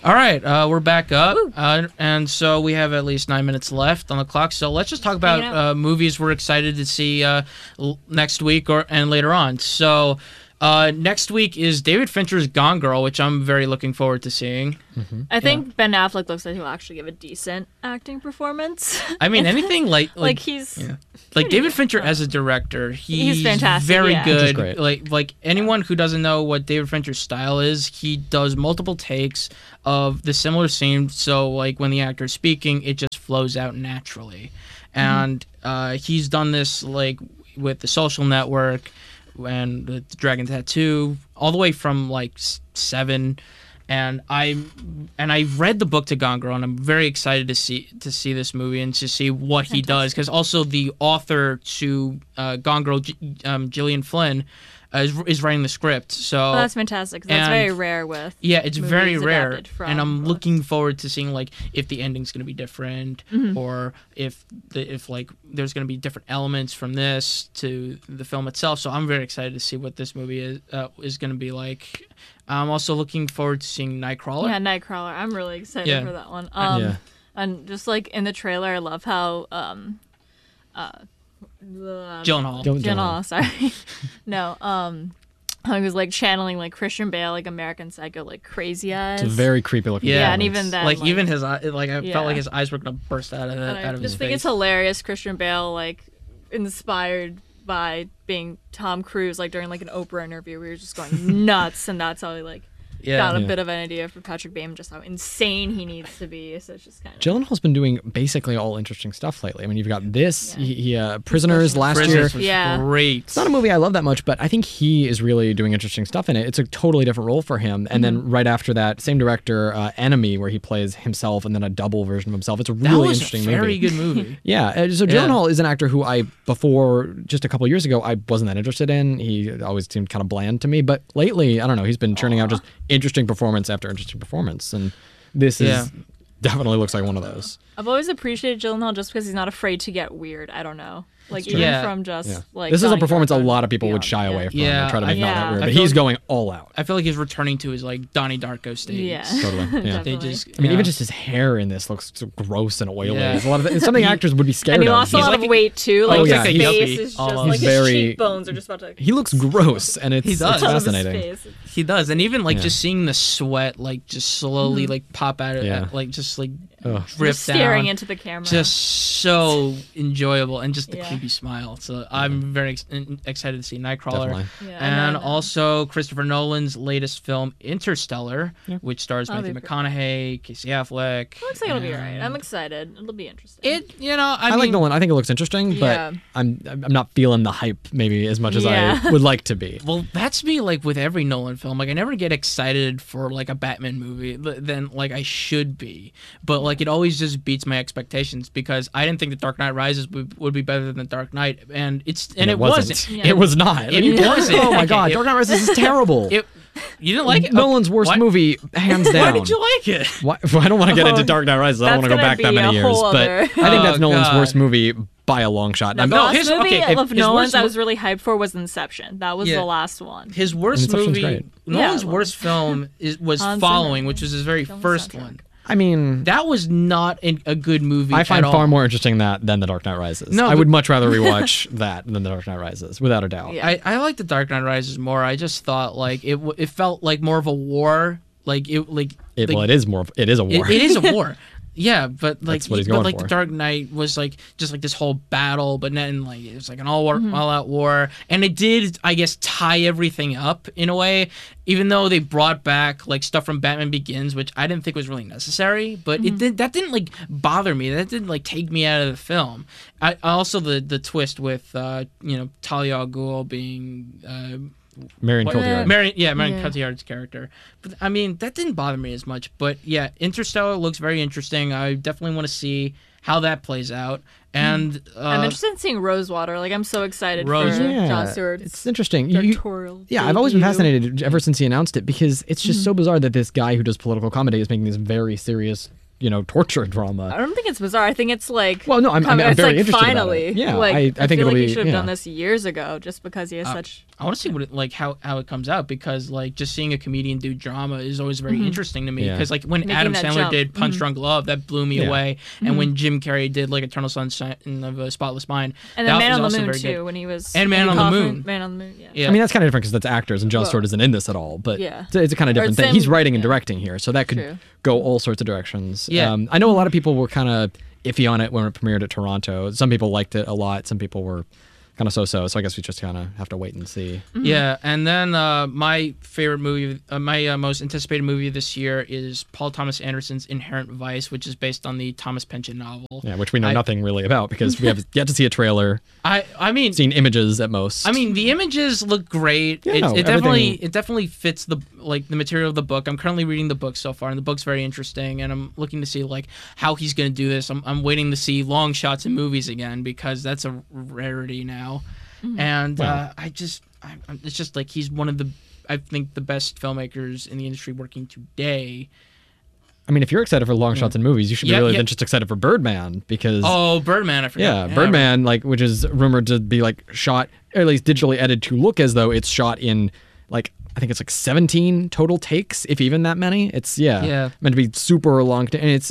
All right, we're back up, and so we have at least 9 minutes left on the clock. So let's just talk about movies we're excited to see next week and later on. So next week is David Fincher's Gone Girl, which I'm very looking forward to seeing. Mm-hmm. I think Ben Affleck looks like he'll actually give a decent acting performance. I mean, anything like he's like David Fincher as a director, he's fantastic, very yeah. good. Great. Like anyone who doesn't know what David Fincher's style is, he does multiple takes of the similar scene. So like when the actor is speaking, it just flows out naturally. And he's done this like with The Social Network and the Dragon Tattoo, all the way from like 7. And I read the book to Gone Girl, and I'm very excited to see this movie and to see what he does, because also the author to Gone Girl, Gillian Flynn, is writing the script. So that's fantastic. That's very rare with it's very rare, and I'm books. looking forward to seeing like if the ending's going to be different, or if like there's going to be different elements from this to the film itself. So I'm very excited to see what this movie is going to be like. I'm also looking forward to seeing Nightcrawler. Yeah, Nightcrawler. I'm really excited for that one. And just like in the trailer, I love how Gyllenhaal. Sorry, no. I was like channeling like Christian Bale, like American Psycho, like crazy eyes. It's a very creepy looking. Yeah, and even then, like even his eye, like I felt like his eyes were gonna burst out of I his just think face. it's hilarious. Christian Bale, like inspired by being Tom Cruise, like during like an Oprah interview, we were just going nuts, and that's how he like got a bit of an idea for Patrick Bateman, just how insane he needs to be. So it's just kind of. Gyllenhaal's been doing basically all interesting stuff lately. I mean, you've got this, Prisoners last year. Was great. It's not a movie I love that much, but I think he is really doing interesting stuff in it. It's a totally different role for him. And then right after that, same director, Enemy, where he plays himself and then a double version of himself. It's a really interesting movie. That was a very good movie. Yeah. So Gyllenhaal is an actor who before just a couple of years ago, I wasn't that interested in. He always seemed kind of bland to me. But lately, I don't know, he's been churning out just interesting performance after interesting performance. And this is definitely looks like one of those. I've always appreciated Gyllenhaal just because he's not afraid to get weird. I don't know. Like even from just like this is a performance a lot of people would shy away from or try to make not that weird. But he's going all out. I feel like he's returning to his like Donnie Darko stage. Yeah. Totally. Yeah. They just I mean, even just his hair in this looks so gross and oily. There's a lot of it's something actors would be scared and he of. lost a lot of weight too. Like his like a face yuppie, is just almost. like his cheekbones are just about to. He looks gross, and it's fascinating. He does, and even like just seeing the sweat like just slowly like pop out of like just like drip just down, staring into the camera. just so enjoyable, and just the creepy smile. So I'm very excited to see Nightcrawler, and also Christopher Nolan's latest film Interstellar, which stars Matthew McConaughey, Casey Affleck. Looks like it'll be alright. I'm excited. It'll be interesting. I like Nolan. I think it looks interesting, but I'm not feeling the hype maybe as much as I would like to be. Well, that's me like with every Nolan film. Like I never get excited for like a Batman movie than like I should be, but like it always just beats my expectations because I didn't think The Dark Knight Rises would be better than The Dark Knight, and it wasn't. It was not. It wasn't. Oh my god, Dark Knight Rises is terrible. You didn't like it? Nolan's worst movie, hands down. Why did you like it? Why? I don't want to get into Dark Knight Rises. I don't want to go back that many years, but I think that's Nolan's worst movie by a long shot. The last movie of Nolan's I was really hyped for was Inception. That was the last one. His worst movie, great. Nolan's worst film was Following, which was his very first one. I mean, that was not a good movie. I find at far all. more interesting that than The Dark Knight Rises. No, I would much rather rewatch that than The Dark Knight Rises, without a doubt. Yeah. I like The Dark Knight Rises more. I just thought like it felt like more of a war. Well, it is more. It is a war. It is a war. Yeah, but like, That's what he's going for. The Dark Knight was like just like this whole battle, but then like it was like an all-out war, and it did, I guess, tie everything up in a way. Even though they brought back like stuff from Batman Begins, which I didn't think was really necessary, but that didn't like bother me. That didn't like take me out of the film. I also the twist with Talia al Ghul being. Marion Cotillard. Marion Cotillard's character. But I mean, that didn't bother me as much. But yeah, Interstellar looks very interesting. I definitely want to see how that plays out. And I'm interested in seeing Rosewater. Like, I'm so excited for Jon Stewart's It's interesting. I've always been fascinated ever since he announced it because it's just so bizarre that this guy who does political comedy is making this very serious torture drama. I don't think it's bizarre. I think it's like... Well, no, I'm very interested finally. about it. Yeah, like, I think feel it'll like be... he should have done this years ago just because he has such I want to see what it, like how it comes out, because like just seeing a comedian do drama is always very interesting to me, because like when Making Adam that Sandler jump. did Punch Drunk Love, that blew me away, and when Jim Carrey did like Eternal Sunshine of a Spotless Mind, And then that Man was on the also Moon very too, good. when he was And Man Andy on the Kaufman. Moon. Man on the Moon, yeah. Yeah. I mean, that's kind of different because that's actors, and John Stewart isn't in this at all. But Yeah. it's a kind of Or different it's thing. He's him- writing and yeah. directing here, so that could True. go all sorts of directions. Yeah. I know a lot of people were kind of iffy on it when it premiered at Toronto. Some people liked it a lot. Some people were kind of so-so. So I guess we just kind of have to wait and see. Yeah, and then my favorite movie, my most anticipated movie this year is Paul Thomas Anderson's Inherent Vice, which is based on the Thomas Pynchon novel. Yeah, which we know nothing really about because we have yet to see a trailer. I mean, Seen images at most. I mean, the images look great. Yeah, it everything- definitely fits the material of the book. I'm currently reading the book so far, and the book's very interesting. And I'm looking to see like how he's going to do this. I'm waiting to see long shots in movies again, because that's a rarity now. And it's just like he's one of the, I think, the best filmmakers in the industry working today. I mean, if you're excited for long shots in movies, you should be Yeah, really yeah. then just excited for Birdman because Oh, Birdman! I forgot. yeah, Birdman, like which is rumored to be like shot, or at least digitally edited to look as though it's shot in like I think it's like 17 total takes, if even that many. It's Yeah. meant to be super long. And it's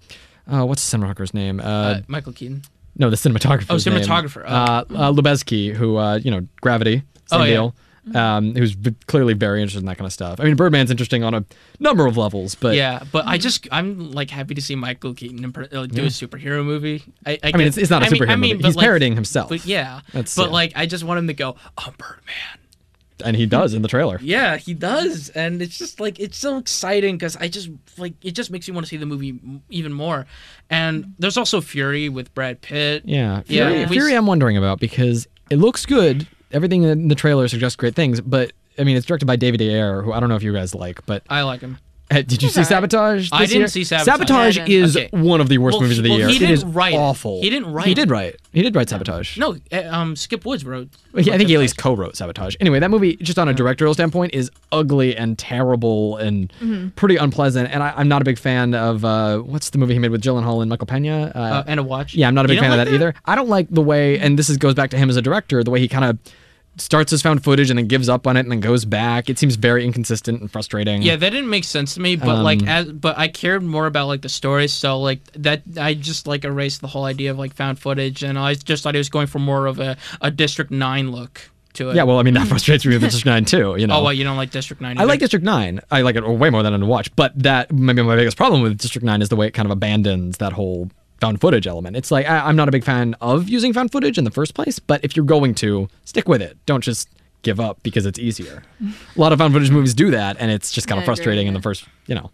what's the cinematographer's name? Michael Keaton. No, the cinematographer. Oh, cinematographer. Lubezki, who Gravity, same Oh, yeah. deal. Who's clearly very interested in that kind of stuff. I mean, Birdman's interesting on a number of levels, but Yeah, but I'm like happy to see Michael Keaton do a superhero movie. I mean, it's not a superhero movie. but He's like, parodying himself, But yeah, That's- but yeah. like I just want him to go, "I'm Birdman." and he does in the trailer. Yeah, he does, and it's just like it's so exciting because I just like it just makes you want to see the movie even more. And there's also Fury with Brad Pitt. Yeah, Yeah. Fury I'm wondering about because it looks good. Everything in the trailer suggests great things, but I mean, it's directed by David Ayer, who I don't know if you guys like, but I like him. did you see Sabotage? I this didn't year? see Sabotage. Sabotage Yeah, I didn't. is Okay. one of the worst movies of the year. He It didn't is write it. awful. He didn't write He it. did write. He did write Sabotage. No, Skip Woods wrote. I think he at least co-wrote Sabotage. Anyway, that movie, just on a directorial standpoint, is ugly and terrible and pretty unpleasant. And I'm not a big fan of what's the movie he made with Gyllenhaal and Michael Pena? And a watch. Yeah, I'm not a big You fan don't of like that either. I don't like the way, and this goes back to him as a director, the way he kind of starts his found footage and then gives up on it and then goes back. It seems very inconsistent and frustrating. Yeah, that didn't make sense to me, but but I cared more about like the story, so like that I just like erased the whole idea of like found footage, and I just thought he was going for more of a District 9 look to it. Yeah, well, I mean, that frustrates me with District 9 too, you know. Oh, well, you don't like District 9 I either? like District 9. I like it way more than To Watch, but that maybe my biggest problem with District 9 is the way it kind of abandons that whole found footage element. It's like I'm not a big fan of using found footage in the first place, but if you're going to, stick with it. Don't just give up because it's easier. A lot of found footage movies do that, and it's just kind I of agree, frustrating in yeah. the first,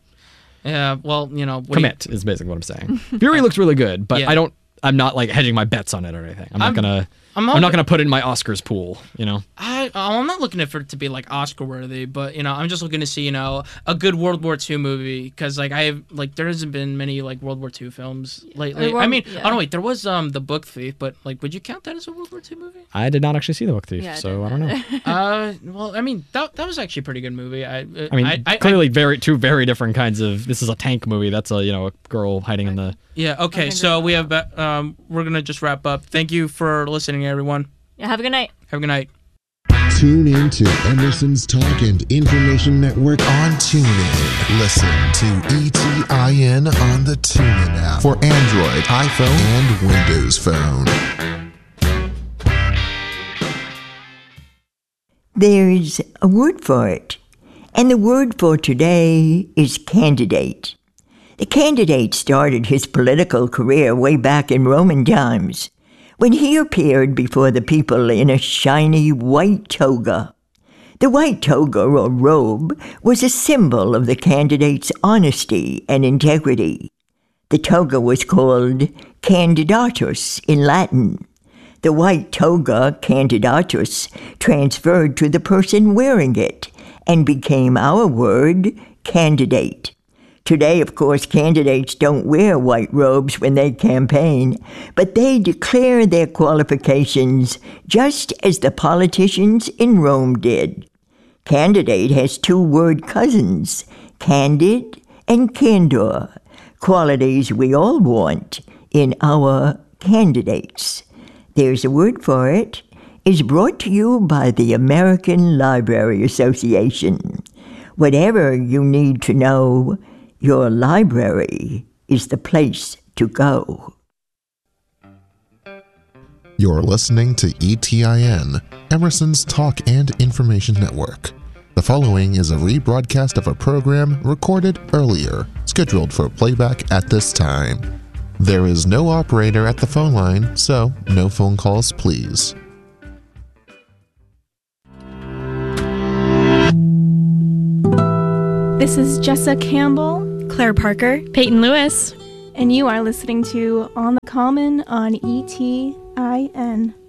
Yeah, well, what do you- commit is basically what I'm saying. Fury looks really good, but Yeah. I'm not like hedging my bets on it or anything. I'm not I'm gonna put it in my Oscars pool, I'm not looking for it to be like Oscar worthy, but I'm just looking to see a good World War II movie, because like there hasn't been many like World War II films lately. I mean, yeah. oh no, wait, there was The Book Thief, but like, would you count that as a World War II movie? I did not actually see The Book Thief, Yeah, I so I didn't don't know. Well, I mean that was actually a pretty good movie. I mean, clearly two very different kinds of. This is a tank movie. That's a girl hiding in the. Yeah. Okay. think So we're- we have we're gonna just wrap up. Thank you for listening, everyone. Yeah, have a good night. Have a good night. Tune in to Emerson's Talk and Information Network on TuneIn. Listen to ETIN on the TuneIn app for Android, iPhone, and Windows Phone. There's a word for it, and the word for today is candidate. The candidate started his political career way back in Roman times, when he appeared before the people in a shiny white toga. The white toga or robe was a symbol of the candidate's honesty and integrity. The toga was called candidatus in Latin. The white toga, candidatus, transferred to the person wearing it and became our word, candidate. Today, of course, candidates don't wear white robes when they campaign, but they declare their qualifications just as the politicians in Rome did. Candidate has two word cousins, candid and candor, qualities we all want in our candidates. There's a word for it, is brought to you by the American Library Association. Whatever you need to know, your library is the place to go. You're listening to ETIN, Emerson's Talk and Information Network. The following is a rebroadcast of a program recorded earlier, scheduled for playback at this time. There is no operator at the phone line, so no phone calls, please. This is Jessa Campbell, Claire Parker, Peyton Lewis, and you are listening to On the Common on ETIN.